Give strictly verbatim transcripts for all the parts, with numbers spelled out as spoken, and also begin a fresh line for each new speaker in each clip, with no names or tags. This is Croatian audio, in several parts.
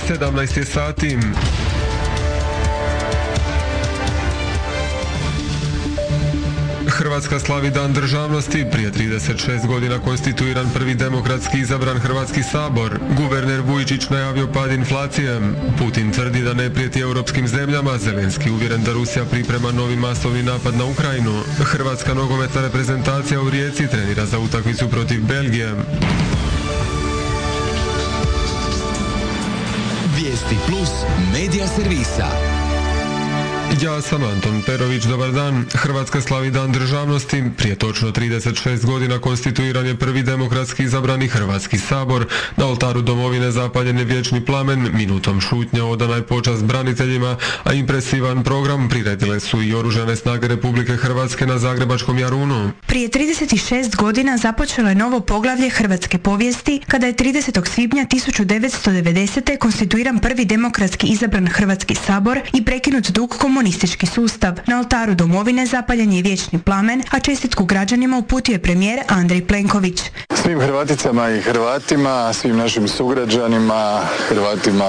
sedamnaest je sati. Hrvatska slavi Dan državnosti, prije trideset šest godina konstituiran prvi demokratski izabran Hrvatski sabor. Guverner Vujčić najavio pad inflacije. Putin tvrdi da ne prijeti europskim zemljama, Zelenski uvjeren da Rusija priprema novi masovni napad na Ukrajinu. Hrvatska nogometna reprezentacija u Rijeci trenira za utakmicu protiv Belgije.
Vijesti plus medija servisa.
Ja sam Anton Perović, dobar dan. Hrvatska slavi Dan državnosti. Prije točno trideset šest godina konstituiran je prvi demokratski izabrani Hrvatski sabor. Na oltaru domovine zapaljen je vječni plamen, minutom šutnje odana je počast braniteljima, a impresivan program priredile su i Oružane snage Republike Hrvatske na Zagrebačkom Jarunu.
Prije trideset šest godina započelo je novo poglavlje hrvatske povijesti, kada je tridesetog svibnja tisuću devetsto devedesete konstituiran prvi demokratski izabran Hrvatski sabor i prekinut dug komunistički sustav. Na oltaru domovine zapaljen je vječni plamen, a čestitku građanima uputio je premijer Andrej Plenković.
Svim Hrvaticama i Hrvatima, svim našim sugrađanima, Hrvatima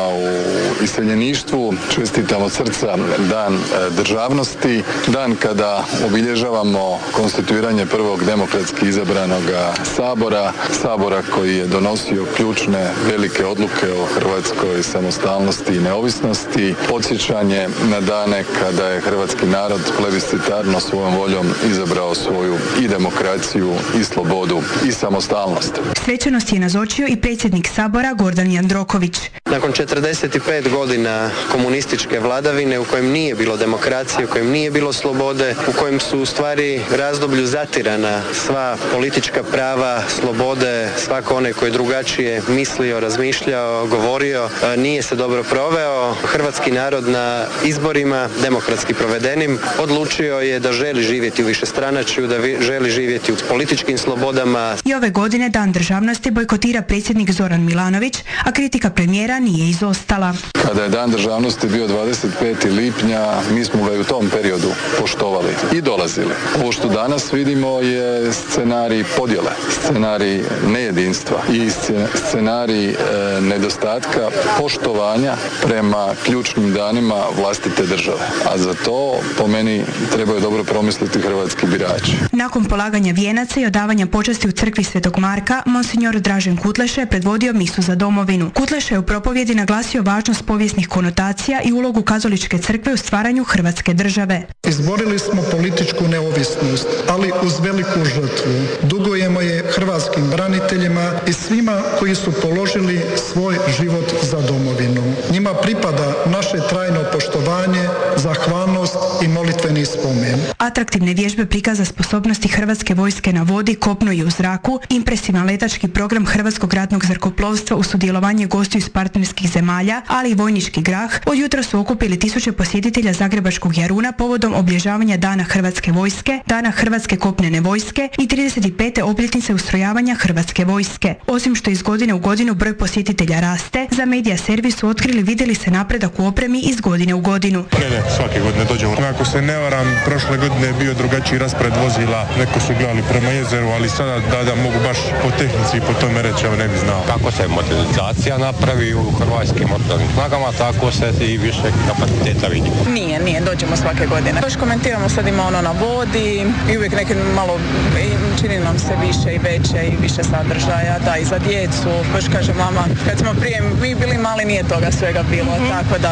u iseljeništvu čestitam od srca Dan državnosti, dan kada obilježavamo konstituiranje prvog demokratski izabranog sabora, sabora koji je donosio ključne velike odluke o hrvatskoj samostalnosti i neovisnosti, podsjećanje na dane kada je hrvatski narod plebiscitarno svojom voljom izabrao svoju i demokraciju i slobodu i samostalnost.
Svečanost je nazočio i predsjednik sabora Gordan Jandroković.
Nakon četrdeset pet godina komunističke vladavine u kojem nije bilo demokracije, u kojem nije bilo slobode, u kojem su u stvari razdoblju zatirana sva politička prava, slobode, svako onaj koji je drugačije mislio, razmišljao, govorio, nije se dobro proveo. Hrvatski narod na izborima, demokratski provedenim, odlučio je da želi živjeti u višestranačju, da vi, želi živjeti u političkim slobodama.
I ove godine Dan državnosti bojkotira predsjednik Zoran Milanović, a kritika premijera nije izostala.
Kada je Dan državnosti bio dvadeset petog lipnja, mi smo ga i u tom periodu poštovali i dolazili. Ovo što danas vidimo je scenarij podjele, scenarij nejedinstva i scenarij e, nedostatka poštovanja prema ključnim danima vlastite države. A za to, po meni, trebaju dobro promisliti hrvatski birači.
Nakon polaganja vijenaca i odavanja počasti u crkvi Svetog Marka, monsignor Dražen Kutleša je predvodio misu za domovinu. Kutleša je u propovjedi naglasio važnost povijesnih konotacija i ulogu katoličke crkve u stvaranju Hrvatske države.
Izborili smo političku neovisnost, ali uz veliku žrtvu. Dugujemo je hrvatskim braniteljima i svima koji su položili svoj život za domovinu. Njima pripada naše trajno poštovanje, zahvalnost i molitveni spomen.
Atraktivne vježbe prikaza sposobnosti Hrvatske vojske na vodi, kopnu i u zraku, impresivan letački program Hrvatskog ratnog zrakoplovstva u sudjelovanje gostiju iz partnerskih zemalja, ali i vojnički grah, od jutra su okupili tisuće posjetitelja Zagrebačkog Jaruna povodom obilježavanja Dana Hrvatske vojske, Dana Hrvatske kopnene vojske i trideset pete obljetnice ustrojavanja Hrvatske vojske. Osim što iz godine u godinu broj posjetitelja raste, za medija servis su otkrili vidjeli se napredak u opremi iz godine u godinu.
Ne, ne, svake godine dođemo. Ako se ne varam, prošle godine je bio drugačiji raspored vozila, neko su gledali prema jezeru, ali sada da, da mogu baš po tehnici i po tome reći, evo ne bi znao.
Kako se modernizacija napravi u hrvatskim oružanim snagama, tako se i više kapaciteta vidi.
Nije, nije, dođemo svake godine. Baš komentiramo, sad ima ono na vodi i uvijek neke malo, čini nam se više i veće i više sadržaja, da i za djecu. Baš kaže mama, kad smo prije mi bili mali nije toga svega bilo, mm. tako da